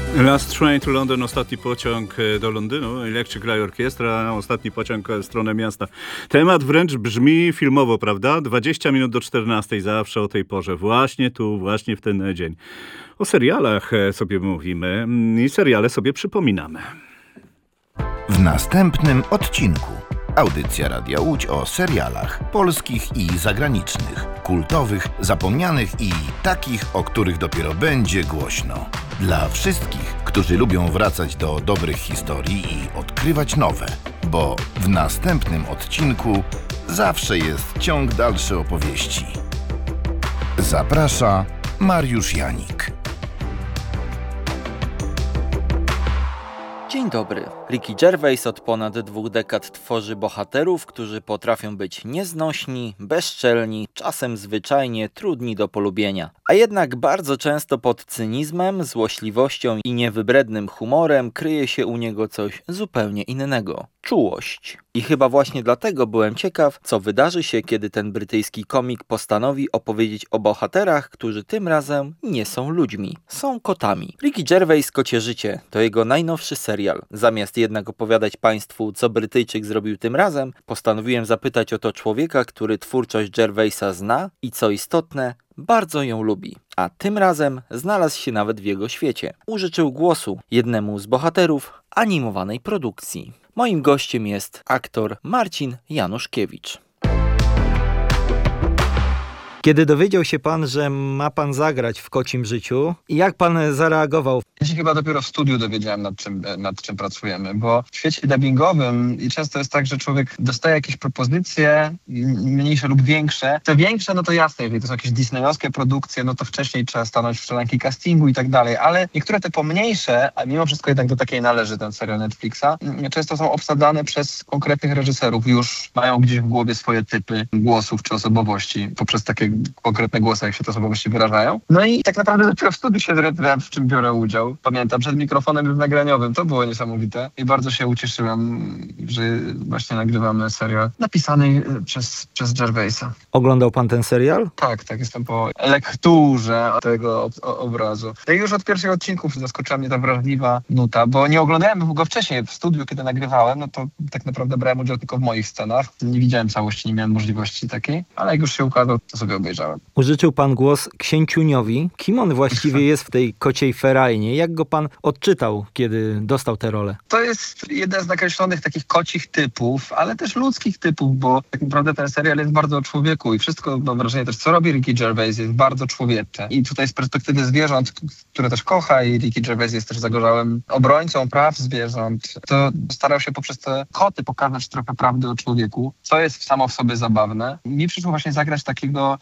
Last Train to London, ostatni pociąg do Londynu, Electric Light Orchestra, ostatni pociąg w stronę miasta. Temat wręcz brzmi filmowo, prawda? 20 minut do 14 zawsze o tej porze, właśnie tu, właśnie w ten dzień. O serialach sobie mówimy i seriale sobie przypominamy. W następnym odcinku audycja Radia Łódź o serialach polskich i zagranicznych, kultowych, zapomnianych i takich, o których dopiero będzie głośno. Dla wszystkich, którzy lubią wracać do dobrych historii i odkrywać nowe, bo w następnym odcinku zawsze jest ciąg dalszy opowieści. Zaprasza Mariusz Janik. Dzień dobry. Ricky Gervais od ponad 2 dekad tworzy bohaterów, którzy potrafią być nieznośni, bezczelni, czasem zwyczajnie trudni do polubienia. A jednak bardzo często pod cynizmem, złośliwością i niewybrednym humorem kryje się u niego coś zupełnie innego. Czułość. I chyba właśnie dlatego byłem ciekaw, co wydarzy się, kiedy ten brytyjski komik postanowi opowiedzieć o bohaterach, którzy tym razem nie są ludźmi, są kotami. Ricky Gervais Kocie życie to jego najnowszy serial. Zamiast jednak opowiadać Państwu, co Brytyjczyk zrobił tym razem, postanowiłem zapytać o to człowieka, który twórczość Gervaisa zna i co istotne, bardzo ją lubi. A tym razem znalazł się nawet w jego świecie. Użyczył głosu jednemu z bohaterów animowanej produkcji. Moim gościem jest aktor Marcin Januszkiewicz. Kiedy dowiedział się pan, że ma pan zagrać w Kocim życiu, jak pan zareagował? Ja się chyba dopiero w studiu dowiedziałem, nad czym pracujemy, bo w świecie dubbingowym często jest tak, że człowiek dostaje jakieś propozycje, mniejsze lub większe. Te większe, no to jasne, jeżeli to są jakieś disneyowskie produkcje, no to wcześniej trzeba stanąć w szranki castingu i tak dalej, ale niektóre te pomniejsze, a mimo wszystko jednak do takiej należy ten serial Netflixa, często są obsadzane przez konkretnych reżyserów, już mają gdzieś w głowie swoje typy głosów czy osobowości, poprzez takie konkretne głosy, jak się te osobowości wyrażają. No i tak naprawdę dopiero w studiu się zorientowałem, w czym biorę udział. Pamiętam, przed mikrofonem nagraniowym, to było niesamowite i bardzo się ucieszyłem, że właśnie nagrywamy serial napisany przez Gervaisa. Oglądał pan ten serial? Tak, jestem po lekturze tego obrazu. No i już od pierwszych odcinków zaskoczyła mnie ta wrażliwa nuta, bo nie oglądałem go wcześniej w studiu, kiedy nagrywałem, no to tak naprawdę brałem udział tylko w moich scenach. Nie widziałem całości, nie miałem możliwości takiej, ale jak już się ukazał, to sobie obejrzałem. Użyczył pan głos Księciuniowi. Kim on właściwie jest w tej kociej ferajnie? Jak go pan odczytał, kiedy dostał tę rolę? To jest jeden z nakreślonych takich kocich typów, ale też ludzkich typów, bo tak naprawdę ten serial jest bardzo o człowieku i wszystko, mam wrażenie też, co robi Ricky Gervais, jest bardzo człowiecze. I tutaj z perspektywy zwierząt, które też kocha, i Ricky Gervais jest też zagorzałym obrońcą praw zwierząt, to starał się poprzez te koty pokazać trochę prawdy o człowieku, co jest samo w sobie zabawne. Mi przyszło właśnie zagrać takiego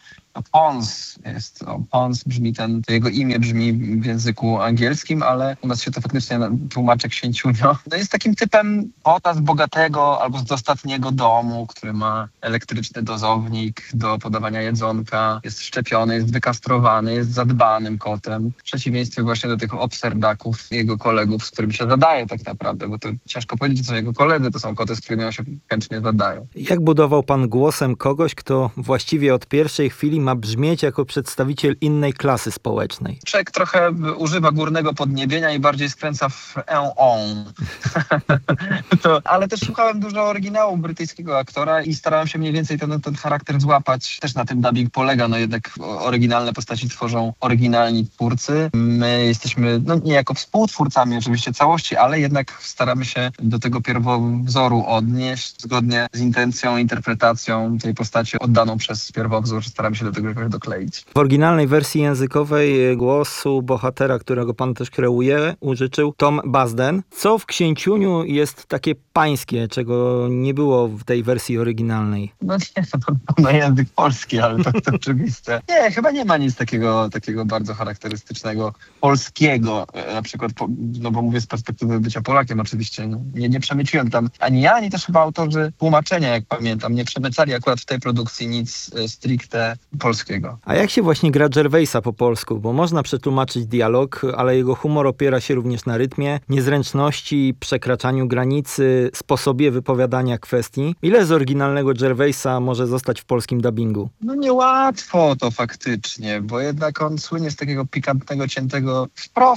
Pons brzmi to jego imię brzmi w języku angielskim, ale u nas się to faktycznie tłumaczy Księciunio. No jest takim typem kota z bogatego albo z dostatniego domu, który ma elektryczny dozownik do podawania jedzonka, jest szczepiony, jest wykastrowany, jest zadbanym kotem. W przeciwieństwie właśnie do tych obserdaków, jego kolegów, z którymi się zadaje tak naprawdę, bo to ciężko powiedzieć, co jego koledzy, to są koty, z którymi on się chętnie zadają. Jak budował pan głosem kogoś, kto właściwie od pierwszej chwili ma brzmieć jako przedstawiciel innej klasy społecznej? Człowiek trochę używa górnego podniebienia i bardziej skręca w on. Ale też słuchałem dużo oryginału brytyjskiego aktora i starałem się mniej więcej ten charakter złapać. Też na tym dubbing polega, no jednak oryginalne postaci tworzą oryginalni twórcy. My jesteśmy niejako współtwórcami oczywiście całości, ale jednak staramy się do tego pierwowzoru odnieść zgodnie z intencją, interpretacją tej postaci oddaną przez pierwowzór. Staramy się do tego jakoś dokleić. W oryginalnej wersji językowej głosu bohatera, którego pan też kreuje, użyczył Tom Bazden. Co w Księciuniu jest takie pańskie, czego nie było w tej wersji oryginalnej? No nie, to język polski, ale to oczywiste. Nie, chyba nie ma nic takiego bardzo charakterystycznego polskiego. Na przykład, bo mówię z perspektywy bycia Polakiem oczywiście. Nie przemyciłem tam ani ja, ani też chyba autorzy tłumaczenia, jak pamiętam. Nie przemycali akurat w tej produkcji nic stricte polskiego. A jak się właśnie gra Gervaisa po polsku? Bo można przetłumaczyć dialog, ale jego humor opiera się również na rytmie, niezręczności, przekraczaniu granicy, sposobie wypowiadania kwestii. Ile z oryginalnego Gervaisa może zostać w polskim dubbingu? No niełatwo to faktycznie, bo jednak on słynie z takiego pikantnego, ciętego wprost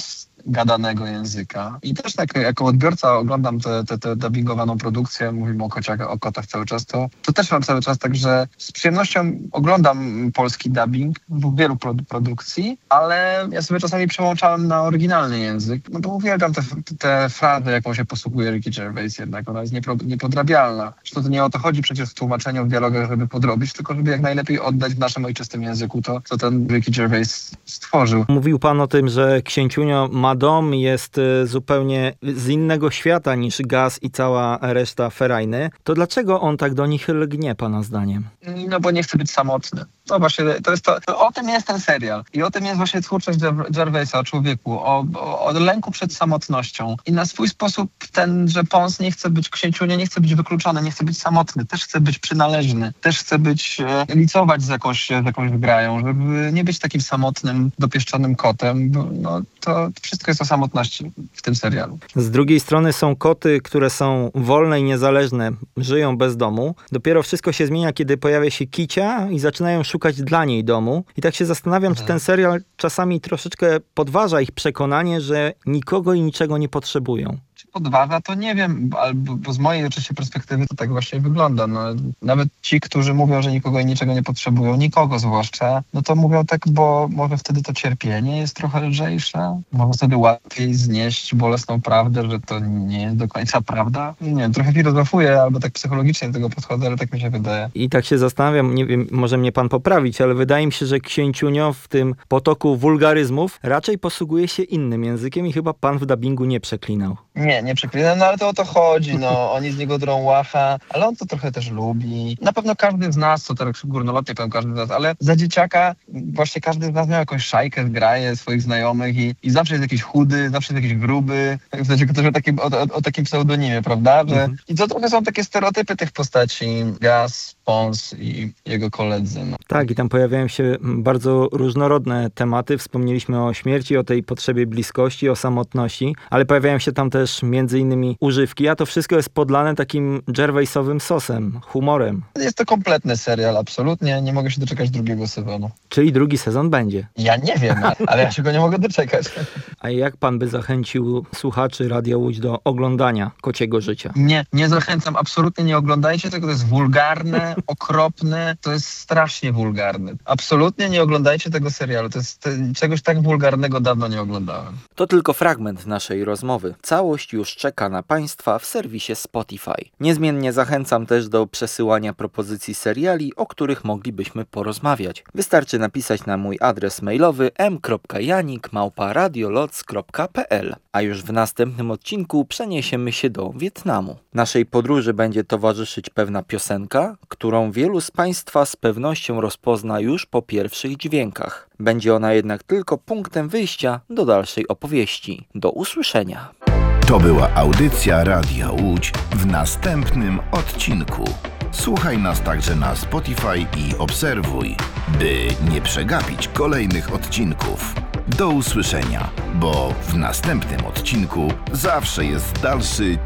gadanego języka. I też tak jako odbiorca oglądam tę dubbingowaną produkcję, mówimy o kotach cały czas, to też mam cały czas tak, że z przyjemnością oglądam polski dubbing w wielu produkcji, ale ja sobie czasami przełączałem na oryginalny język, no bo uwielbiam tę frazę, jaką się posługuje Ricky Gervais jednak, ona jest niepodrabialna. Zresztą to nie o to chodzi przecież w tłumaczeniu, w dialogach, żeby podrobić, tylko żeby jak najlepiej oddać w naszym ojczystym języku to, co ten Ricky Gervais stworzył. Mówił pan o tym, że Księciunio ma dom, jest zupełnie z innego świata niż Gaz i cała reszta ferajny. To dlaczego on tak do nich lgnie, pana zdaniem? No bo nie chce być samotny. No właśnie, o tym jest ten serial. I o tym jest właśnie twórczość Gervaisa, o człowieku, o lęku przed samotnością. I na swój sposób że Pons nie chce być księciunio, nie chce być wykluczony, nie chce być samotny, też chce być przynależny, też chce licować z jakąś grają, żeby nie być takim samotnym, dopieszczonym kotem. No, to wszystko jest o samotności w tym serialu. Z drugiej strony są koty, które są wolne i niezależne, żyją bez domu. Dopiero wszystko się zmienia, kiedy pojawia się Kicia i zaczynają szukać dla niej domu. I tak się zastanawiam, czy ten serial czasami troszeczkę podważa ich przekonanie, że nikogo i niczego nie potrzebują. Czy podważa, to nie wiem, bo z mojej oczywiście perspektywy to tak właśnie wygląda. No, nawet ci, którzy mówią, że nikogo i niczego nie potrzebują, nikogo zwłaszcza, no to mówią tak, bo może wtedy to cierpienie jest trochę lżejsze, może wtedy łatwiej znieść bolesną prawdę, że to nie jest do końca prawda. Nie wiem, trochę filozofuję albo tak psychologicznie do tego podchodzę, ale tak mi się wydaje. I tak się zastanawiam, nie wiem, może mnie pan poprawić, ale wydaje mi się, że Księciunio w tym potoku wulgaryzmów raczej posługuje się innym językiem i chyba pan w dubbingu nie przeklinał. Nie przeklinam, no ale to o to chodzi, no. Oni z niego drą łacha, ale on to trochę też lubi. Na pewno każdy z nas, co tak górnolotnie powiem każdy z nas, ale za dzieciaka właśnie każdy z nas miał jakąś szajkę, zgraję swoich znajomych i zawsze jest jakiś chudy, zawsze jest jakiś gruby. W sensie ktoś o takim pseudonimie, prawda? I to trochę są takie stereotypy tych postaci. Gaz, Pons i jego koledzy. No. Tak, i tam pojawiają się bardzo różnorodne tematy. Wspomnieliśmy o śmierci, o tej potrzebie bliskości, o samotności, ale pojawiają się tam też między innymi używki, a to wszystko jest podlane takim Gervaisowym sosem, humorem. Jest to kompletny serial, absolutnie. Nie mogę się doczekać drugiego sezonu. Czyli drugi sezon będzie. Ja nie wiem, ale ja się go nie mogę doczekać. A jak pan by zachęcił słuchaczy Radia Łódź do oglądania Kociego Życia? Nie zachęcam, absolutnie nie oglądajcie tego, to jest wulgarne, okropne, to jest strasznie wulgarne. Absolutnie nie oglądajcie tego serialu, czegoś tak wulgarnego dawno nie oglądałem. To tylko fragment naszej rozmowy. Całość już czeka na państwa w serwisie Spotify. Niezmiennie zachęcam też do przesyłania propozycji seriali, o których moglibyśmy porozmawiać. Wystarczy napisać na mój adres mailowy m.janik@radioloc.pl. A już w następnym odcinku przeniesiemy się do Wietnamu. Naszej podróży będzie towarzyszyć pewna piosenka, którą wielu z państwa z pewnością rozpozna już po pierwszych dźwiękach. Będzie ona jednak tylko punktem wyjścia do dalszej opowieści. Do usłyszenia. To była audycja Radia Łódź w następnym odcinku. Słuchaj nas także na Spotify i obserwuj, by nie przegapić kolejnych odcinków. Do usłyszenia, bo w następnym odcinku zawsze jest dalszy